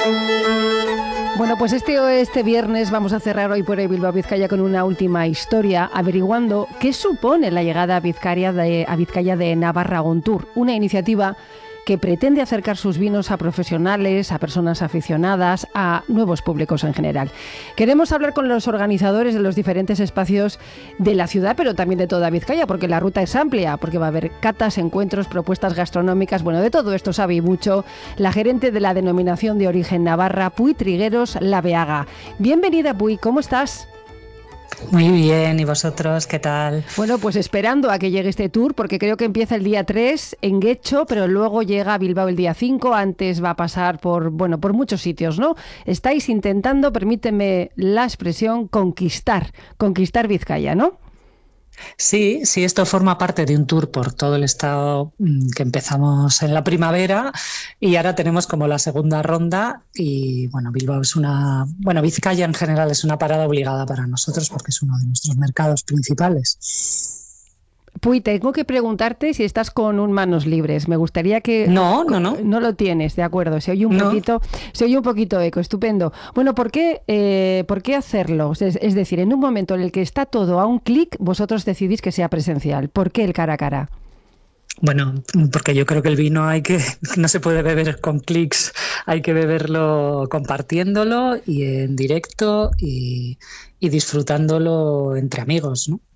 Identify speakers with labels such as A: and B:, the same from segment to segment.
A: Bueno, pues este viernes vamos a cerrar Hoy por Hoy Bilbao Vizcaya con una última historia, averiguando qué supone la llegada a Vizcaya de Navarra On Tour, una iniciativa que pretende acercar sus vinos a profesionales, a personas aficionadas, a nuevos públicos en general. Queremos hablar con los organizadores de los diferentes espacios de la ciudad, pero también de toda Vizcaya, porque la ruta es amplia, porque va a haber catas, encuentros, propuestas gastronómicas. Bueno, de todo esto sabe mucho la gerente de la denominación de origen Navarra, Puy Trigueros La Beaga. Bienvenida, Puy, ¿cómo estás?
B: Muy bien, ¿y vosotros qué tal?
A: Bueno, pues esperando a que llegue este tour, porque creo que empieza el día 3 en Guecho, pero luego llega a Bilbao el día 5, antes va a pasar por muchos sitios, ¿no? Estáis intentando, permíteme la expresión, conquistar Vizcaya, ¿no?
B: Sí, esto forma parte de un tour por todo el estado que empezamos en la primavera y ahora tenemos como la segunda ronda y Bilbao Vizcaya en general es una parada obligada para nosotros porque es uno de nuestros mercados principales.
A: Puy, tengo que preguntarte si estás con un manos libres. Me gustaría que...
B: No.
A: No lo tienes, de acuerdo. Se oye un poquito eco, estupendo. Bueno, ¿por qué hacerlo? Es decir, en un momento en el que está todo a un clic, vosotros decidís que sea presencial. ¿Por qué el cara a cara?
B: Bueno, porque yo creo que el vino no se puede beber con clics, hay que beberlo compartiéndolo y en directo y disfrutándolo entre amigos, ¿no?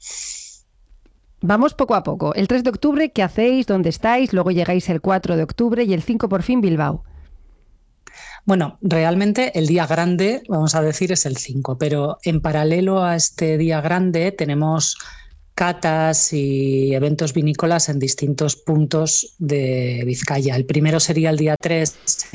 A: Vamos poco a poco. El 3 de octubre, ¿qué hacéis? ¿Dónde estáis? Luego llegáis el 4 de octubre y el 5 por fin Bilbao.
B: Bueno, realmente el día grande, vamos a decir, es el 5, pero en paralelo a este día grande tenemos catas y eventos vinícolas en distintos puntos de Vizcaya. El primero sería el día 3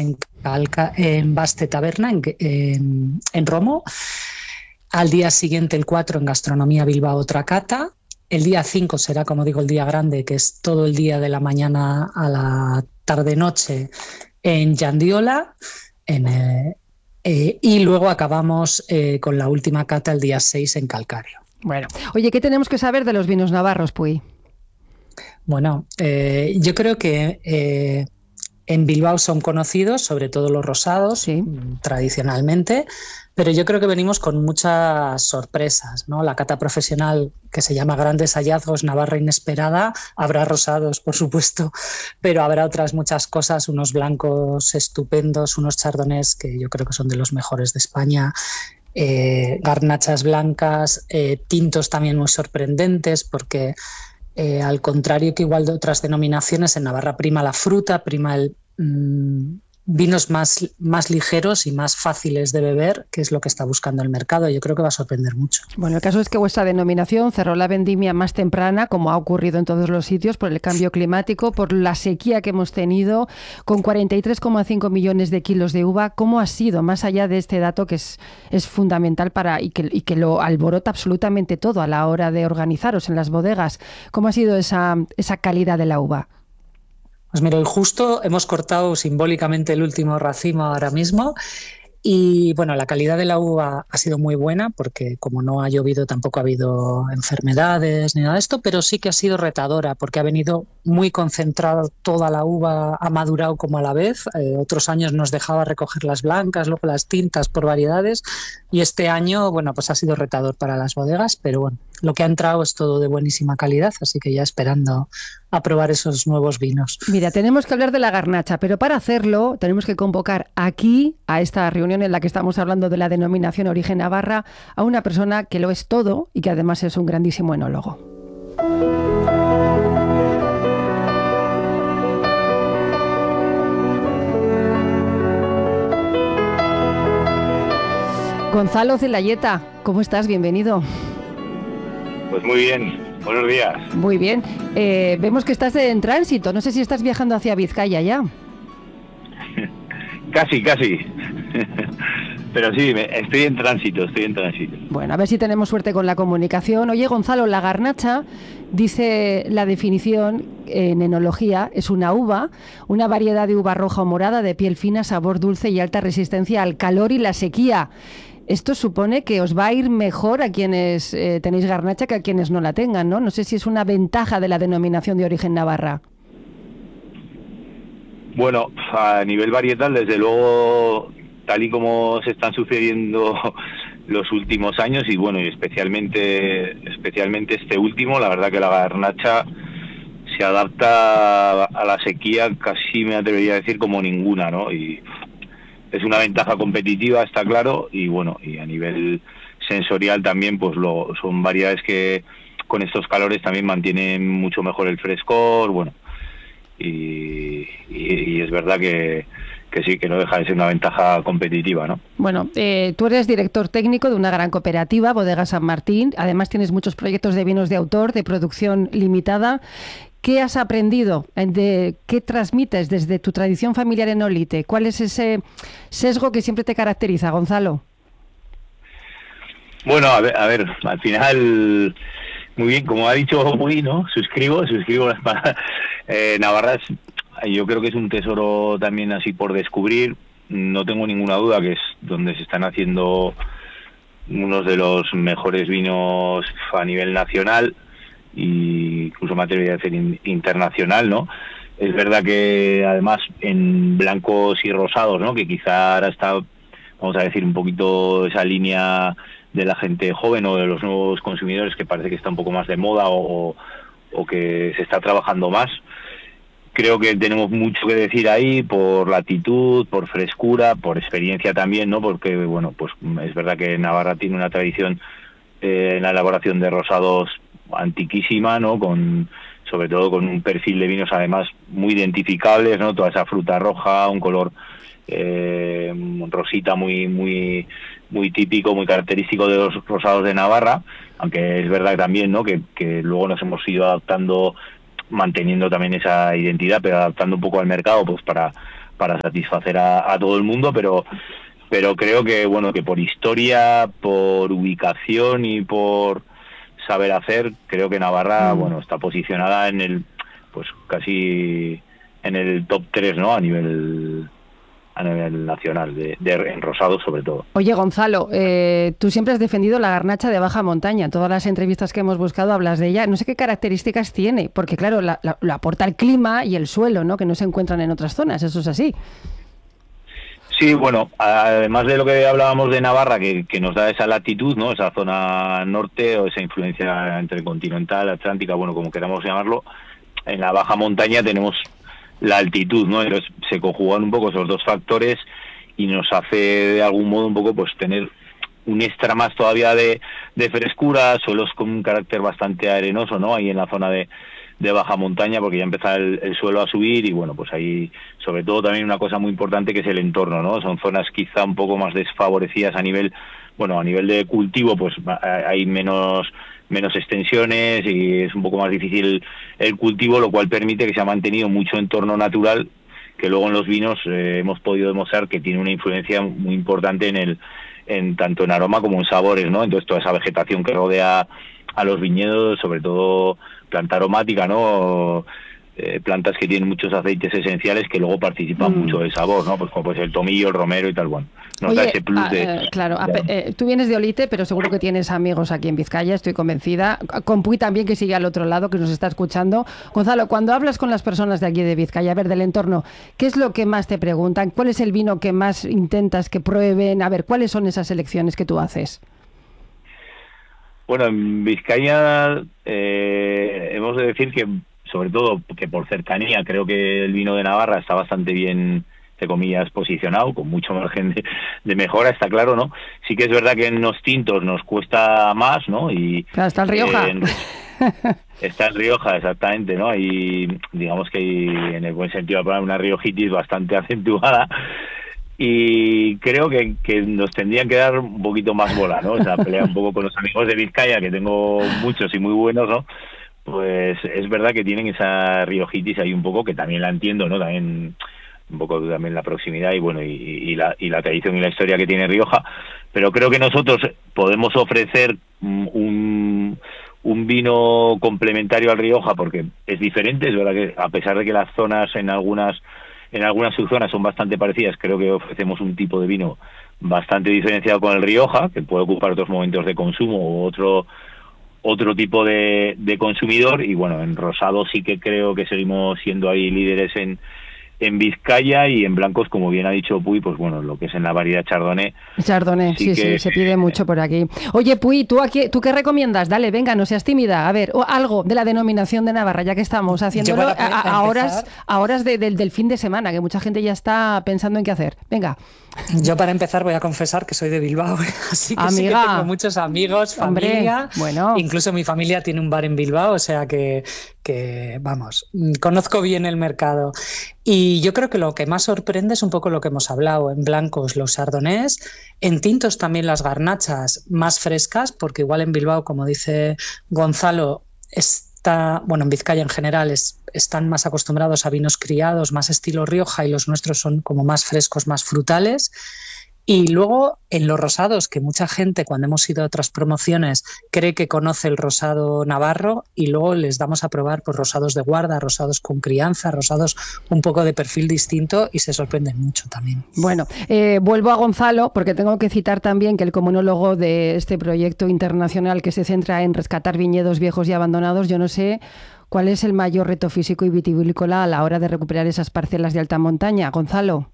B: en Baste Taberna, en Romo. Al día siguiente, el 4, en Gastronomía Bilbao, otra cata. El día 5 será, como digo, el día grande, que es todo el día de la mañana a la tarde-noche en Yandiola. Y luego acabamos con la última cata el día 6 en Calcario.
A: Bueno, oye, ¿qué tenemos que saber de los vinos navarros, Puy?
B: Bueno, yo creo que en Bilbao son conocidos, sobre todo los rosados, sí, tradicionalmente, pero yo creo que venimos con muchas sorpresas, ¿no? La cata profesional, que se llama Grandes Hallazgos, Navarra Inesperada, habrá rosados, por supuesto, pero habrá otras muchas cosas, unos blancos estupendos, unos chardonnays que yo creo que son de los mejores de España, garnachas blancas, tintos también muy sorprendentes, porque al contrario que igual de otras denominaciones, en Navarra prima la fruta, prima vinos más ligeros y más fáciles de beber, que es lo que está buscando el mercado. Yo creo que va a sorprender mucho.
A: Bueno, el caso es que vuestra denominación cerró la vendimia más temprana, como ha ocurrido en todos los sitios, por el cambio climático, por la sequía que hemos tenido, con 43,5 millones de kilos de uva. ¿Cómo ha sido, más allá de este dato que es fundamental y que lo alborota absolutamente todo a la hora de organizaros en las bodegas? ¿Cómo ha sido esa calidad de la uva?
B: Pues mira, justo hemos cortado simbólicamente el último racimo ahora mismo y bueno, la calidad de la uva ha sido muy buena porque como no ha llovido tampoco ha habido enfermedades ni nada de esto, pero sí que ha sido retadora porque ha venido muy concentrada toda la uva, ha madurado como a la vez. Otros años nos dejaba recoger las blancas, luego las tintas por variedades y este año, bueno, pues ha sido retador para las bodegas, pero bueno, lo que ha entrado es todo de buenísima calidad, así que ya esperando a probar esos nuevos vinos.
A: Mira, tenemos que hablar de la garnacha, pero para hacerlo tenemos que convocar aquí, a esta reunión en la que estamos hablando de la denominación Origen Navarra, a una persona que lo es todo y que además es un grandísimo enólogo. Gonzalo Zelayeta, ¿cómo estás? Bienvenido.
C: Pues muy bien, buenos días.
A: Muy bien, vemos que estás en tránsito, no sé si estás viajando hacia Vizcaya ya.
C: Casi. Pero sí, estoy en tránsito.
A: Bueno, a ver si tenemos suerte con la comunicación. Oye, Gonzalo, la garnacha, dice la definición en enología, es una uva, una variedad de uva roja o morada de piel fina, sabor dulce y alta resistencia al calor y la sequía. Esto supone que os va a ir mejor a quienes tenéis garnacha que a quienes no la tengan, ¿no? No sé si es una ventaja de la denominación de origen Navarra.
C: Bueno, a nivel varietal, desde luego, tal y como se están sucediendo los últimos años, y bueno, y especialmente este último, la verdad que la garnacha se adapta a la sequía, casi me atrevería a decir como ninguna, ¿no? Y es una ventaja competitiva, está claro, y bueno, y a nivel sensorial también, pues son variedades que con estos calores también mantienen mucho mejor el frescor, bueno, y es verdad que sí, que no deja de ser una ventaja competitiva, ¿no?
A: Bueno, tú eres director técnico de una gran cooperativa, Bodega San Martín. Además tienes muchos proyectos de vinos de autor, de producción limitada. ¿Qué has aprendido? ¿Qué transmites desde tu tradición familiar en Olite? ¿Cuál es ese sesgo que siempre te caracteriza, Gonzalo?
C: Bueno, a ver, al final, muy bien, como ha dicho Muy, ¿no? Suscribo las palabras. Navarra yo creo que es un tesoro también así por descubrir. No tengo ninguna duda que es donde se están haciendo unos de los mejores vinos a nivel nacional, y incluso me atrevería a decir internacional, ¿no? Es verdad que además en blancos y rosados, ¿no? Que quizá ahora está, vamos a decir, un poquito esa línea de la gente joven o de los nuevos consumidores, que parece que está un poco más de moda o que se está trabajando más. Creo que tenemos mucho que decir ahí por latitud, por frescura, por experiencia también, ¿no? Porque, bueno, pues es verdad que Navarra tiene una tradición en la elaboración de rosados antiquísima, ¿no? Sobre todo con un perfil de vinos además muy identificables, ¿no? Toda esa fruta roja, un color rosita muy típico, muy característico de los rosados de Navarra, aunque es verdad también, ¿no? Que luego nos hemos ido adaptando, manteniendo también esa identidad, pero adaptando un poco al mercado, pues para satisfacer a todo el mundo, pero creo que, bueno, que por historia, por ubicación y por saber hacer, creo que Navarra, bueno, está posicionada en el, pues casi en el top 3, ¿no? A nivel nacional, en rosado sobre todo.
A: Oye, Gonzalo, tú siempre has defendido la garnacha de baja montaña. En todas las entrevistas que hemos buscado hablas de ella. No sé qué características tiene, porque claro, lo aporta el clima y el suelo, ¿no? Que no se encuentran en otras zonas, eso es así.
C: Sí, bueno, además de lo que hablábamos de Navarra, que nos da esa latitud, ¿no? Esa zona norte o esa influencia entre continental, atlántica, bueno, como queramos llamarlo, en la baja montaña tenemos la altitud, ¿no? Entonces se conjugan un poco esos dos factores y nos hace de algún modo un poco pues tener un extra más todavía de frescura, suelos con un carácter bastante arenoso, ¿no? Ahí en la zona de baja montaña, porque ya empieza el suelo a subir, y bueno, pues ahí sobre todo también una cosa muy importante que es el entorno, ¿no? Son zonas quizá un poco más desfavorecidas a nivel de cultivo, pues hay menos extensiones y es un poco más difícil el cultivo, lo cual permite que se ha mantenido mucho entorno natural, que luego en los vinos hemos podido demostrar que tiene una influencia muy importante tanto en aroma como en sabores, ¿no? Entonces toda esa vegetación que rodea a los viñedos, sobre todo planta aromática, ¿no? Plantas que tienen muchos aceites esenciales que luego participan mucho del sabor, ¿no? Pues como puede ser el tomillo, el romero y tal, bueno. Nos da ese plus
A: claro, tú vienes de Olite, pero seguro que tienes amigos aquí en Vizcaya, estoy convencida. Con Puy también, que sigue al otro lado, que nos está escuchando. Gonzalo, cuando hablas con las personas de aquí de Vizcaya, a ver, del entorno, ¿qué es lo que más te preguntan? ¿Cuál es el vino que más intentas que prueben? A ver, ¿cuáles son esas elecciones que tú haces?
C: Bueno, en Vizcaya hemos de decir que, sobre todo, que por cercanía, creo que el vino de Navarra está bastante bien, entre comillas, posicionado, con mucho margen de mejora, está claro, ¿no? Sí que es verdad que en los tintos nos cuesta más, ¿no? Y
A: claro, está el Rioja.
C: Está en Rioja, exactamente, ¿no? Y digamos que hay, en el buen sentido, una riojitis bastante acentuada. Y creo que nos tendrían que dar un poquito más bola, ¿no? O sea, pelear un poco con los amigos de Vizcaya, que tengo muchos y muy buenos, ¿no? Pues es verdad que tienen esa riojitis ahí un poco, que también la entiendo, ¿no? También un poco también la proximidad y bueno, y la tradición y la historia que tiene Rioja. Pero creo que nosotros podemos ofrecer un vino complementario al Rioja, porque es diferente. Es verdad que a pesar de que las zonas en algunas subzonas son bastante parecidas, creo que ofrecemos un tipo de vino bastante diferenciado con el Rioja, que puede ocupar otros momentos de consumo o otro tipo de consumidor. Y bueno, en rosado sí que creo que seguimos siendo ahí líderes en en Vizcaya, y en blancos, como bien ha dicho Puy, pues bueno, lo que es en la variedad Chardonnay.
A: Chardonnay, sí, se pide mucho por aquí. Oye, Puy, ¿tú qué recomiendas? Dale, venga, no seas tímida. A ver, algo de la denominación de Navarra, ya que estamos haciéndolo a horas del fin de semana, que mucha gente ya está pensando en qué hacer. Venga.
B: Yo, para empezar, voy a confesar que soy de Bilbao, así que amiga, sí que tengo muchos amigos, familia. Hombre, bueno. Incluso mi familia tiene un bar en Bilbao, o sea que vamos, conozco bien el mercado. Y yo creo que lo que más sorprende es un poco lo que hemos hablado: en blancos los chardonnays, en tintos también las garnachas más frescas, porque igual en Bilbao, como dice Gonzalo, en Vizcaya en general están más acostumbrados a vinos criados, más estilo Rioja, y los nuestros son como más frescos, más frutales. Y luego en los rosados, que mucha gente, cuando hemos ido a otras promociones, cree que conoce el rosado navarro, y luego les damos a probar pues rosados de guarda, rosados con crianza, rosados un poco de perfil distinto, y se sorprenden mucho también.
A: Bueno, vuelvo a Gonzalo, porque tengo que citar también que el comunólogo de este proyecto internacional que se centra en rescatar viñedos viejos y abandonados, yo no sé cuál es el mayor reto físico y vitivinícola a la hora de recuperar esas parcelas de alta montaña. Gonzalo.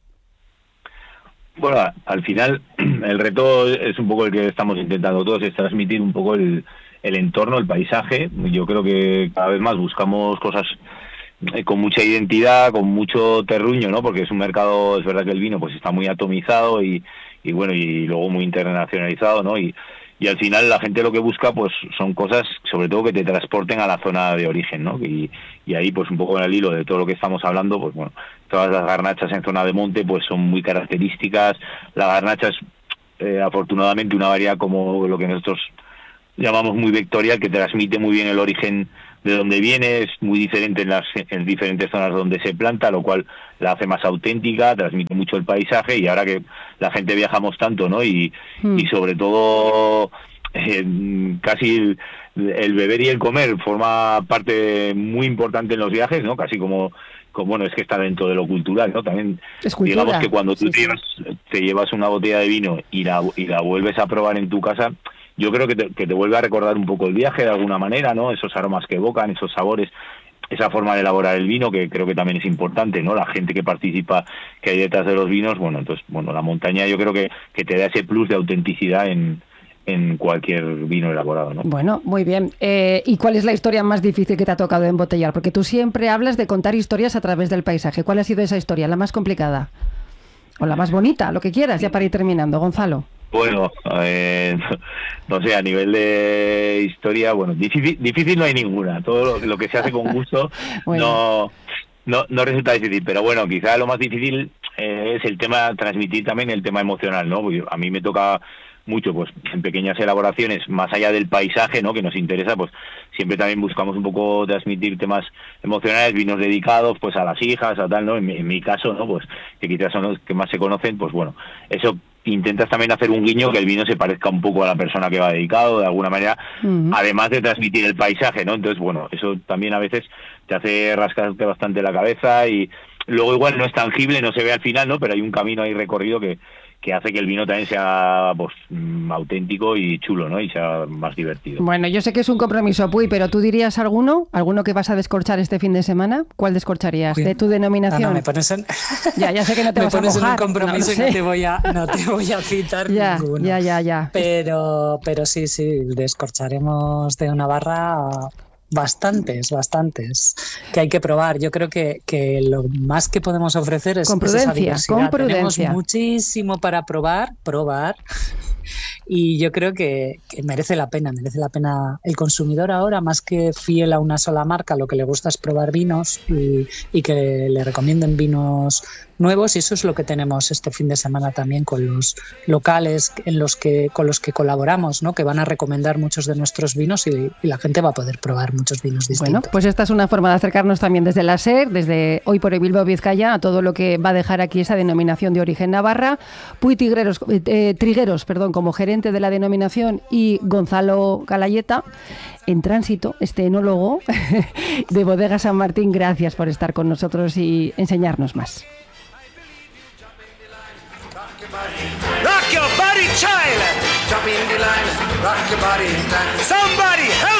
C: Bueno, al final el reto es un poco el que estamos intentando todos, es transmitir un poco el entorno, el paisaje. Yo creo que cada vez más buscamos cosas con mucha identidad, con mucho terruño, ¿no? Porque es un mercado, es verdad que el vino pues está muy atomizado y bueno, y luego muy internacionalizado, ¿no? Y al final la gente lo que busca pues son cosas sobre todo que te transporten a la zona de origen, ¿no? Y ahí pues un poco en el hilo de todo lo que estamos hablando, pues bueno, todas las garnachas en zona de monte pues son muy características. La garnacha es afortunadamente una variedad como lo que nosotros llamamos muy vectorial, que transmite muy bien el origen de donde viene, es muy diferente en diferentes zonas donde se planta, lo cual la hace más auténtica, transmite mucho el paisaje. Y ahora que la gente viajamos tanto, ¿no? Y sobre todo casi el beber y el comer forma parte muy importante en los viajes, ¿no? Casi como bueno, es que está dentro de lo cultural, ¿no? También digamos que cuando tú te llevas una botella de vino y la vuelves a probar en tu casa, yo creo que te vuelve a recordar un poco el viaje de alguna manera, ¿no? Esos aromas que evocan, esos sabores, esa forma de elaborar el vino, que creo que también es importante, ¿no? La gente que participa, que hay detrás de los vinos, bueno, entonces, bueno, la montaña yo creo que te da ese plus de autenticidad en cualquier vino elaborado, ¿no?
A: Bueno, muy bien. ¿Y cuál es la historia más difícil que te ha tocado embotellar? Porque tú siempre hablas de contar historias a través del paisaje. ¿Cuál ha sido esa historia? ¿La más complicada? ¿O la más bonita? Lo que quieras, ya para ir terminando. Gonzalo.
C: Bueno, no sé, a nivel de historia, bueno, difícil no hay ninguna. Todo lo que se hace con gusto bueno. no resulta difícil, pero bueno, quizá lo más difícil es el tema, transmitir también el tema emocional, ¿no? Porque a mí me toca mucho, pues en pequeñas elaboraciones, más allá del paisaje, ¿no? Que nos interesa, pues siempre también buscamos un poco transmitir temas emocionales, vinos dedicados, pues a las hijas, a tal, ¿no? En mi caso, ¿no? Pues que quizás son los que más se conocen, pues bueno, eso intentas también hacer un guiño que el vino se parezca un poco a la persona que va dedicado, de alguna manera, además de transmitir el paisaje, ¿no? Entonces, bueno, eso también a veces te hace rascarte bastante la cabeza, y luego igual no es tangible, no se ve al final, ¿no? Pero hay un camino ahí recorrido que hace que el vino también sea pues auténtico y chulo, ¿no? Y sea más divertido.
A: Bueno, yo sé que es un compromiso, Puy, pero ¿tú dirías alguno que vas a descorchar este fin de semana? ¿Cuál descorcharías de tu denominación?
B: No, me pones en...
A: Ya sé que no te vas a mojar.
B: Me pones en un compromiso y no te voy a citar ninguno.
A: Ya.
B: Pero sí, descorcharemos de Navarra bastantes que hay que probar. Yo creo que lo más que podemos ofrecer es esa diversidad. Tenemos muchísimo para probar y yo creo que merece la pena el consumidor ahora, más que fiel a una sola marca, lo que le gusta es probar vinos y que le recomienden vinos nuevos, y eso es lo que tenemos este fin de semana también con los locales con los que colaboramos, ¿no? Que van a recomendar muchos de nuestros vinos y la gente va a poder probar muchos vinos distintos.
A: Bueno, pues esta es una forma de acercarnos también desde la SER, desde Hoy por Bilbao Vizcaya, a todo lo que va a dejar aquí esa denominación de origen Navarra. Puy Trigueros, como gerente de la denominación, y Gonzalo Galayeta, en tránsito, este enólogo de Bodega San Martín. Gracias por estar con nosotros y enseñarnos más.
D: Rock your body, child. Jump in the line, rock your body. Somebody help!